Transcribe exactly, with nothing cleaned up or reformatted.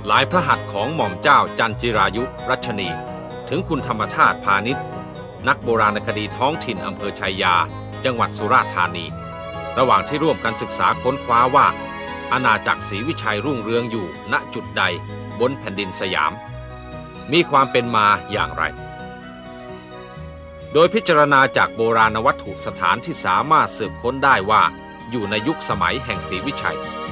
หลายพระหัตถ์ของหม่อมเจ้าจันจิรายุรัชนีถึงคุณธรรมชาติพาณิชย์นักโบราณคดีท้องถิ่นอำเภอชัยยาจังหวัดสุราษฎร์ธานีระหว่างที่ร่วมกันศึกษาค้นคว้าว่าอาณาจักรศรีวิชัยรุ่งเรืองอยู่ณจุดใดบนแผ่นดินสยามมีความเป็นมาอย่างไรโดยพิจารณาจากโบราณวัตถุสถานที่สามารถสืบค้นได้ว่าอยู่ในยุคสมัยแห่งศรีวิชัย